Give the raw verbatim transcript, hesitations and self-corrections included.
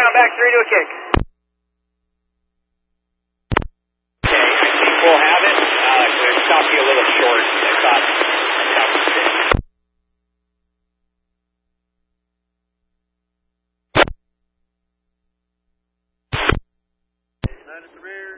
down back three to a kick. Okay, I think we'll have it. Uh, we're stopping a little short. I thought that was it. Nine at the rear.